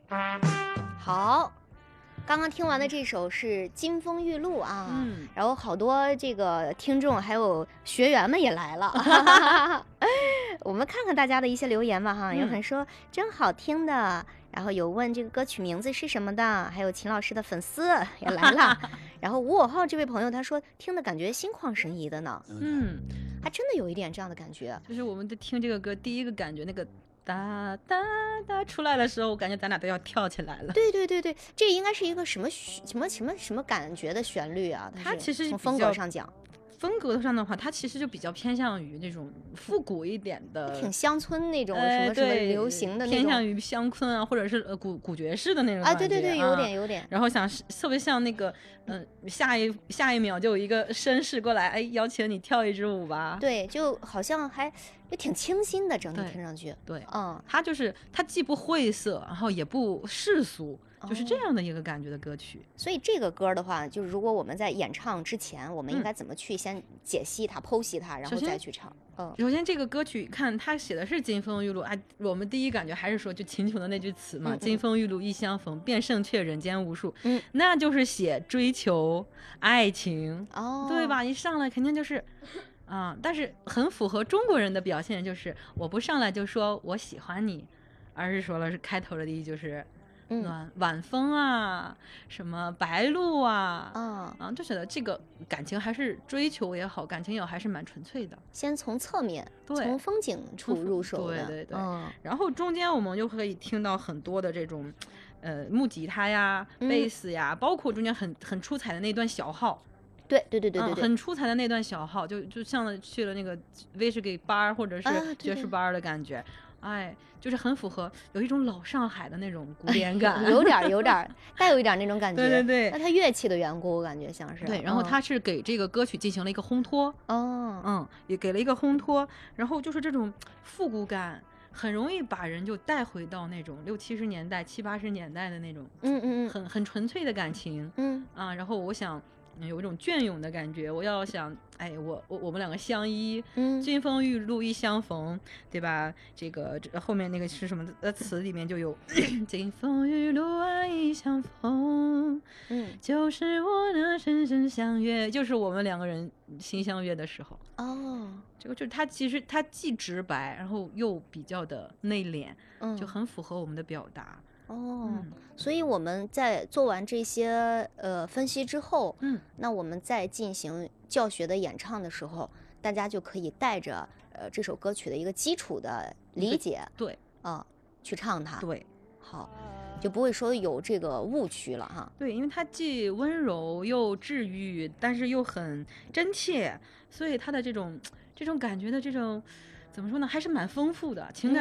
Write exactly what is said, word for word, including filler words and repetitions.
好，刚刚听完的这首是《金风玉露》啊， 嗯， 然后好多这个听众还有学员们也来了，我们看看大家的一些留言吧哈，有很说真好听的，然后有问这个歌曲名字是什么的，还有秦老师的粉丝也来了，然后吴我浩这位朋友他说听的感觉心旷神怡的呢， 嗯， 还真的有一点这样的感觉， 就是我们在听这个歌，第一个感觉那个哒哒哒出来的时候，我感觉咱俩都要跳起来了。 对对对对，这应该是一个什么什么什么什么感觉的旋律啊？ 它其实从风格上讲。 风格上的话，它其实就比较偏向于那种复古一点的， 挺乡村那种什么什么流行的那种， 偏向于乡村啊，或者是呃古古爵士的那种啊，对对对，有点有点。 然后想特别像那个，嗯、呃，下一下一秒就有一个绅士过来，哎，邀请你跳一支舞吧。 对，就好像还也挺清新的，整体听上去。 对， 嗯， 它就是它既不晦涩，然后也不世俗。就是这样的一个感觉的歌曲， 哦、所以这个歌的话，就是如果我们在演唱之前，我们应该怎么去先解析它、嗯、剖析它，然后再去唱？嗯， 首先这个歌曲看它写的是金风玉露，哎，我们第一感觉还是说就秦琼的那句词嘛，嗯嗯金风玉露一相逢，便胜却人间无数， 嗯， 那就是写追求爱情， 哦， 对吧？一上来肯定就是。啊、嗯，但是很符合中国人的表现，就是我不上来就说我喜欢你，而是说了是开头的第一就是。暖晚风啊，什么白鹭啊， 嗯啊，就觉得这个感情还是追求也好，感情也好，还是蛮纯粹的。 先从侧面， 对， 从风景处入手的，对对对。 嗯， 然后中间我们就可以听到很多的这种，呃，木吉他呀、贝斯呀，嗯、包括中间很很出彩的那段小号。 对对对对对对、 嗯，很出彩的那段小号，就就像去了那个威士忌吧或者是爵士吧的感觉。啊对对哎，就是很符合，有一种老上海的那种古典感， 有点有点带有一点那种感觉。 对对对， 那它乐器的缘故，我感觉像是。 对，然后它是给这个歌曲进行了一个烘托。 哦， 嗯，也给了一个烘托，然后就是这种复古感，很容易把人就带回到那种六七十年代、七八十年代的那种， 嗯嗯嗯， 很很纯粹的感情。 嗯啊，然后我想。有一种隽永的感觉，我要想，哎，我我我们两个相依， 嗯， 金风玉露一相逢，对吧？这个这后面那个是什么的词里面就有金风玉露啊一相逢， 嗯， 就是我那深深相约，就是我们两个人心相约的时候。 哦， 这个就是他其实他既直白，然后又比较的内敛， 嗯， 就很符合我们的表达。 哦、嗯，所以我们在做完这些呃分析之后， 嗯， 那我们在进行教学的演唱的时候，大家就可以带着呃这首歌曲的一个基础的理解， 对， 啊、呃，去唱它， 对， 好，就不会说有这个误区了哈。 对，因为它既温柔又治愈，但是又很真切，所以它的这种这种感觉的这种怎么说呢，还是蛮丰富的情感。